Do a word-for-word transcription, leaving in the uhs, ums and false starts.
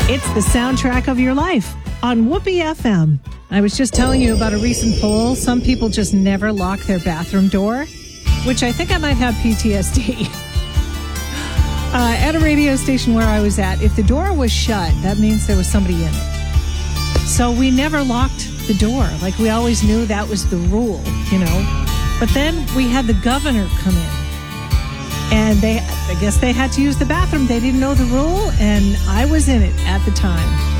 It's the soundtrack of your life on Whoopee F M. I was just telling you about a recent poll. Some people just never lock their bathroom door, which I think I might have P T S D. uh, at a radio station where I was at, if the door was shut, that means there was somebody in it. So we never locked the door. Like, we always knew that was the rule, you know. But then we had the governor come in. And they, I guess they had to use the bathroom. They didn't know the rule, and I was in it at the time.